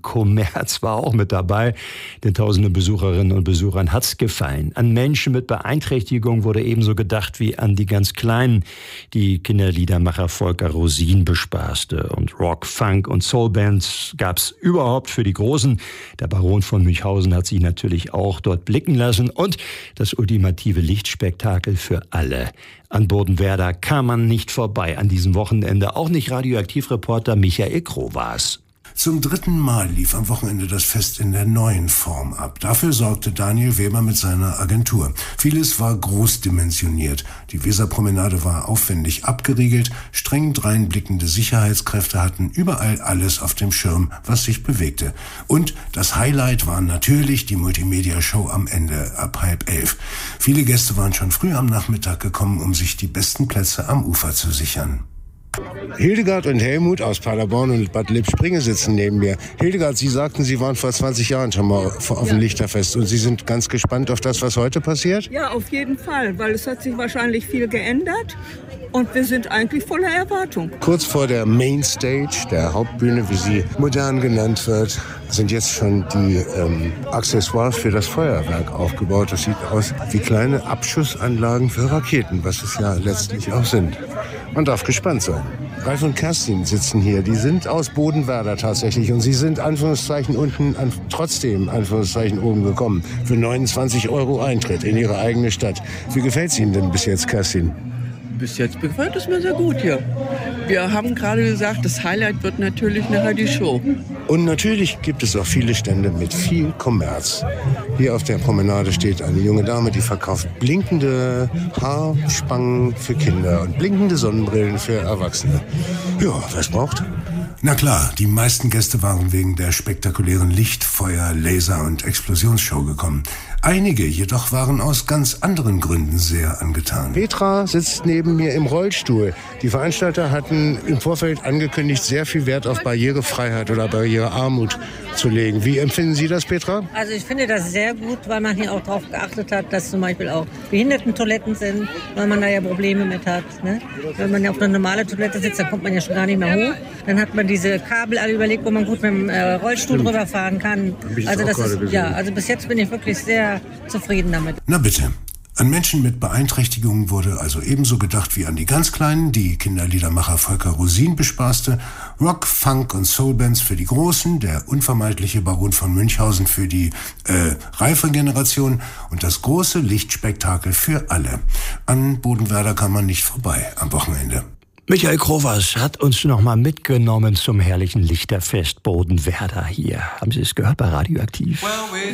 Kommerz war auch mit dabei. Den tausenden Besucherinnen und Besuchern hat's gefallen. An Menschen mit Beeinträchtigung wurde ebenso gedacht wie an die ganz Kleinen, die Kinderliedermacher Volker Rosin bespaßte. Und Rock, Funk und Soulbands gab's überhaupt für die Großen. Der Baron von Münchhausen hat sich natürlich auch dort blicken lassen. Und das ultimative Lichtspektakel für alle. An Bodenwerder kam man nicht vorbei an diesem Wochenende. Auch nicht Radioaktivreporter Michael Krowas. Zum 3. Mal lief am Wochenende das Fest in der neuen Form ab. Dafür sorgte Daniel Weber mit seiner Agentur. Vieles war großdimensioniert. Die Weserpromenade war aufwendig abgeriegelt. Streng dreinblickende Sicherheitskräfte hatten überall alles auf dem Schirm, was sich bewegte. Und das Highlight war natürlich die Multimedia-Show am Ende ab 10:30. Viele Gäste waren schon früh am Nachmittag gekommen, um sich die besten Plätze am Ufer zu sichern. Hildegard und Helmut aus Paderborn und Bad Lippspringe sitzen neben mir. Hildegard, Sie sagten, Sie waren vor 20 Jahren schon mal auf dem Lichterfest und Sie sind ganz gespannt auf das, was heute passiert? Ja, auf jeden Fall, weil es hat sich wahrscheinlich viel geändert und wir sind eigentlich voller Erwartung. Kurz vor der Mainstage, der Hauptbühne, wie sie modern genannt wird, sind jetzt schon die Accessoires für das Feuerwerk aufgebaut. Das sieht aus wie kleine Abschussanlagen für Raketen, was es ja letztlich auch sind. Man darf gespannt sein. Ralf und Kerstin sitzen hier. Die sind aus Bodenwerder tatsächlich. Und sie sind Anführungszeichen unten, trotzdem Anführungszeichen oben gekommen. Für 29 € Eintritt in ihre eigene Stadt. Wie gefällt es Ihnen denn bis jetzt, Kerstin? Bis jetzt gefällt es mir sehr gut hier. Wir haben gerade gesagt, das Highlight wird natürlich nachher die Show. Und natürlich gibt es auch viele Stände mit viel Kommerz. Hier auf der Promenade steht eine junge Dame, die verkauft blinkende Haarspangen für Kinder und blinkende Sonnenbrillen für Erwachsene. Ja, wer es braucht? Na klar, die meisten Gäste waren wegen der spektakulären Licht-, Feuer-, Laser- und Explosionsshow gekommen. Einige jedoch waren aus ganz anderen Gründen sehr angetan. Petra sitzt neben mir im Rollstuhl. Die Veranstalter hatten im Vorfeld angekündigt, sehr viel Wert auf Barrierefreiheit oder Barrierearmut zu legen. Wie empfinden Sie das, Petra? Also ich finde das sehr gut, weil man hier auch darauf geachtet hat, dass zum Beispiel auch Behindertentoiletten sind, weil man da ja Probleme mit hat. Ne? Wenn man ja auf eine normale Toilette sitzt, dann kommt man ja schon gar nicht mehr hoch. Dann hat man diese Kabel alle überlegt, wo man gut mit dem Rollstuhl drüber fahren kann. Also das ist, ja, also bis jetzt bin ich wirklich sehr zufrieden damit. Na bitte. An Menschen mit Beeinträchtigungen wurde also ebenso gedacht wie an die ganz Kleinen, die Kinderliedermacher Volker Rosin bespaßte, Rock, Funk und Soulbands für die Großen, der unvermeidliche Baron von Münchhausen für die reife Generation und das große Lichtspektakel für alle. An Bodenwerder kann man nicht vorbei am Wochenende. Michael Krowas hat uns noch mal mitgenommen zum herrlichen Lichterfest Bodenwerder hier. Haben Sie es gehört bei Radioaktiv?